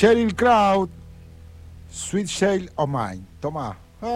Sheryl Crow, Sweet Shale of Mine. Tomá.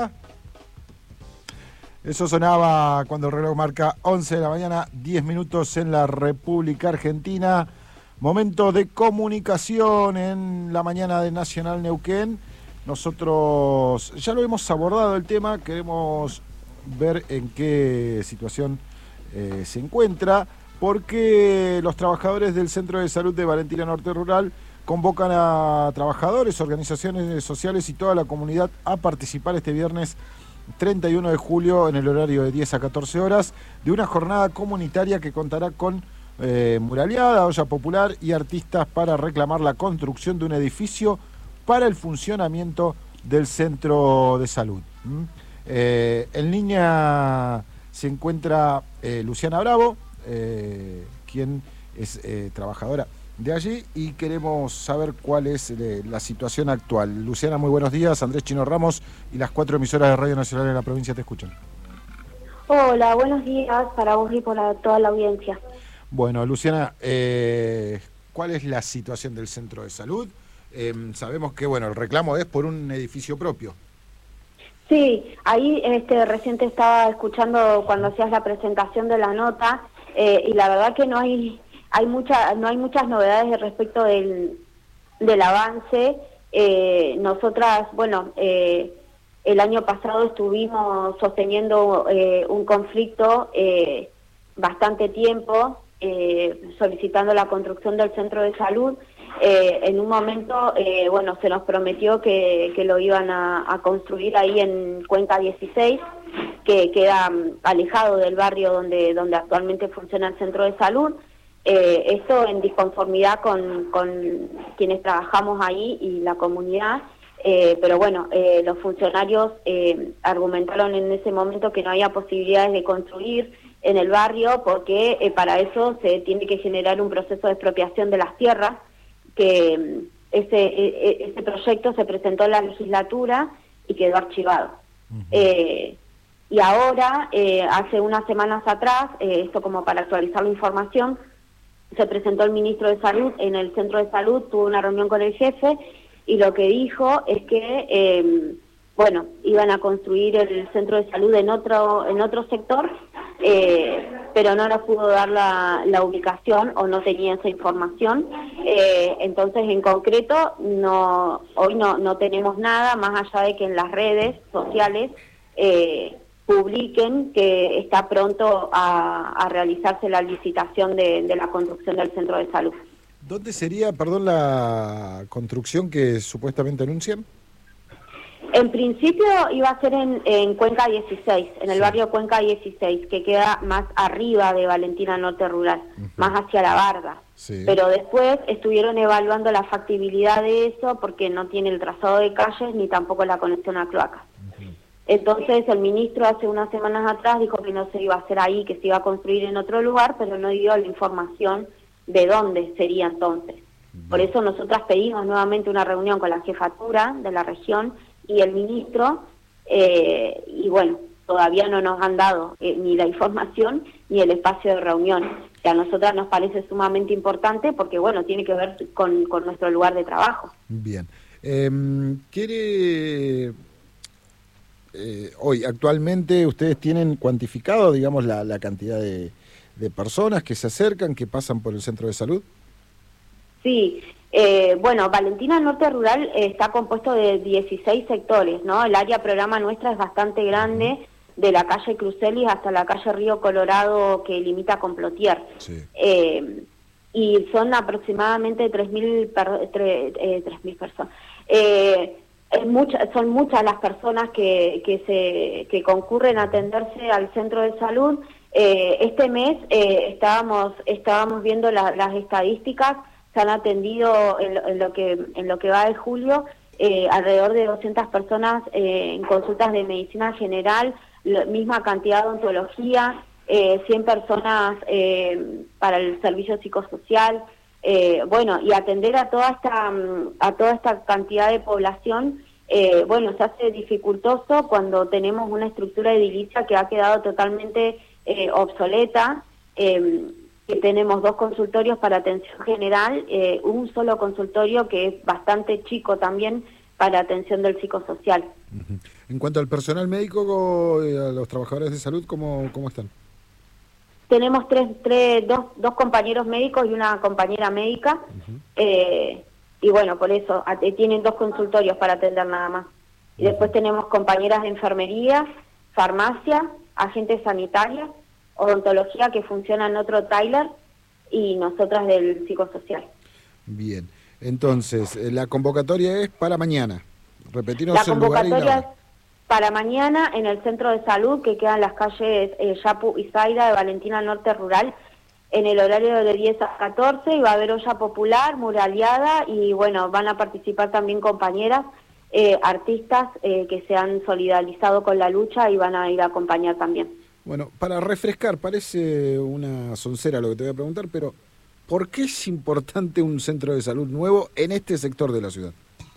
Eso sonaba cuando el reloj marca 11 de la mañana, 10 minutos en la República Argentina. Momento de comunicación en la mañana de Nacional Neuquén. Nosotros ya lo hemos abordado el tema, queremos ver en qué situación se encuentra, porque los trabajadores del Centro de Salud de Valentina Norte Rural convocan a trabajadores, organizaciones sociales y toda la comunidad a participar este viernes 31 de julio en el horario de 10 a 14 horas de una jornada comunitaria que contará con muraleada, olla popular y artistas para reclamar la construcción de un edificio para el funcionamiento del centro de salud. En línea se encuentra Luciana Bravo, quien es trabajadora de allí, y queremos saber cuál es la situación actual. Luciana, muy buenos días. Andrés Chino Ramos y las 4 emisoras de Radio Nacional en la provincia te escuchan. Hola, buenos días para vos y para toda la audiencia. Bueno, Luciana, ¿cuál es la situación del centro de salud? Sabemos que bueno, el reclamo es por un edificio propio. Sí, ahí recién te estaba escuchando cuando hacías la presentación de la nota, y la verdad que no hay muchas novedades respecto del avance. Nosotras, bueno, el año pasado estuvimos sosteniendo un conflicto bastante tiempo, solicitando la construcción del centro de salud. En un momento, bueno, se nos prometió que lo iban a construir ahí en Cuenca 16, que queda alejado del barrio donde actualmente funciona el centro de salud. Esto en disconformidad con quienes trabajamos ahí y la comunidad, pero bueno, los funcionarios argumentaron en ese momento que no había posibilidades de construir en el barrio porque para eso se tiene que generar un proceso de expropiación de las tierras, que ese proyecto se presentó en la legislatura y quedó archivado. Y ahora, hace unas semanas atrás, esto como para actualizar la información, se presentó el ministro de Salud en el centro de salud, tuvo una reunión con el jefe y lo que dijo es que, bueno, iban a construir el centro de salud en otro sector, pero no nos pudo dar la ubicación o no tenía esa información. Entonces, en concreto, hoy no tenemos nada, más allá de que en las redes sociales publiquen que está pronto a realizarse la licitación de la construcción del centro de salud. ¿Dónde sería, perdón, la construcción que supuestamente anuncian? En principio iba a ser en Cuenca 16, en el barrio Cuenca 16, que queda más arriba de Valentina Norte Rural, más hacia la Barda. Sí. Pero después estuvieron evaluando la factibilidad de eso porque no tiene el trazado de calles ni tampoco la conexión a cloacas. Entonces el ministro hace unas semanas atrás dijo que no se iba a hacer ahí, que se iba a construir en otro lugar, pero no dio la información de dónde sería entonces. Por eso nosotras pedimos nuevamente una reunión con la jefatura de la región y el ministro, y bueno, todavía no nos han dado ni la información ni el espacio de reunión, que a nosotras nos parece sumamente importante porque, bueno, tiene que ver con nuestro lugar de trabajo. Bien. Hoy, actualmente, ¿ustedes tienen cuantificado, digamos, la cantidad de personas que se acercan, que pasan por el centro de salud? Sí. Bueno, Valentina Norte Rural está compuesto de 16 sectores, ¿no? El área programa nuestra es bastante grande, de la calle Crucelis hasta la calle Río Colorado, que limita con Plotier. Sí. Y son aproximadamente 3.000 personas. Son muchas las personas que concurren a atenderse al centro de salud. Este mes estábamos viendo las estadísticas. Se han atendido en lo que va de julio alrededor de 200 personas en consultas de medicina general, la misma cantidad de odontología, 100 personas para el servicio psicosocial, bueno, y atender a toda esta cantidad de población, bueno, se hace dificultoso cuando tenemos una estructura edilicia que ha quedado totalmente obsoleta. que tenemos 2 consultorios para atención general, un solo consultorio que es bastante chico también para atención del psicosocial. Uh-huh. En cuanto al personal médico, a los trabajadores de salud, ¿cómo están? Tenemos dos compañeros médicos y una compañera médica, y bueno, por eso tienen 2 consultorios para atender nada más. Y después tenemos compañeras de enfermería, farmacia, agentes sanitarios, odontología que funciona en otro trailer y nosotras del psicosocial. Bien, entonces la convocatoria es para mañana. Repetirnos la el lugar y la convocatoria hora. es para mañana en el centro de salud que queda en las calles Yapu y Zaira de Valentina Norte Rural, en el horario de 10 a 14, y va a haber olla popular, muraleada, y bueno, van a participar también compañeras, artistas que se han solidarizado con la lucha y van a ir a acompañar también. Bueno, para refrescar, parece una soncera lo que te voy a preguntar, pero ¿por qué es importante un centro de salud nuevo en este sector de la ciudad?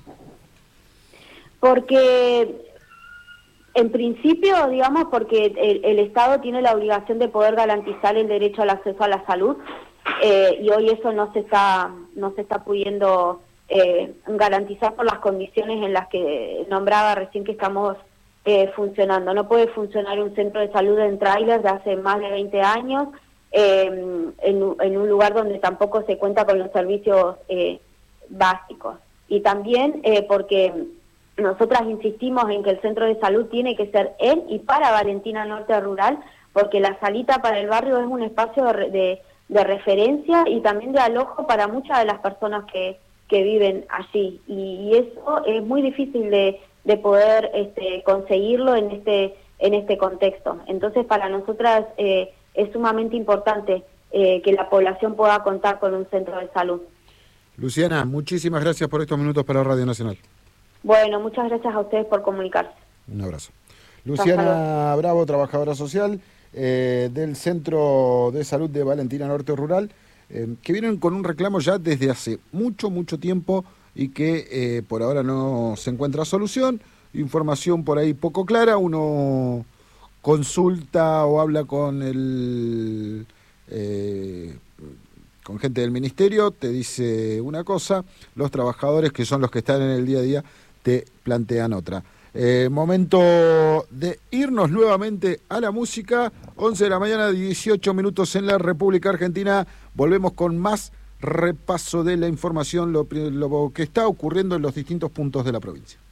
Porque, en principio, digamos, porque el Estado tiene la obligación de poder garantizar el derecho al acceso a la salud, y hoy eso no se está pudiendo garantizar por las condiciones en las que nombraba recién que estamos funcionando. No puede funcionar un centro de salud en tráiler de hace más de 20 años, en un lugar donde tampoco se cuenta con los servicios básicos. Y también porque nosotras insistimos en que el centro de salud tiene que ser en y para Valentina Norte Rural, porque la salita para el barrio es un espacio de referencia y también de alojo para muchas de las personas que viven allí. Y eso es muy difícil de poder conseguirlo en este contexto. Entonces, para nosotras es sumamente importante que la población pueda contar con un centro de salud. Luciana, muchísimas gracias por estos minutos para Radio Nacional. Bueno, muchas gracias a ustedes por comunicarse. Un abrazo. Luciana Bravo, trabajadora social del Centro de Salud de Valentina Norte Rural, que vienen con un reclamo ya desde hace mucho tiempo y que por ahora no se encuentra solución. Información por ahí poco clara, uno consulta o habla con con gente del ministerio, te dice una cosa, los trabajadores, que son los que están en el día a día, te plantean otra. Momento de irnos nuevamente a la música. 11 de la mañana, 18 minutos en la República Argentina. Volvemos con más repaso de la información, lo que está ocurriendo en los distintos puntos de la provincia.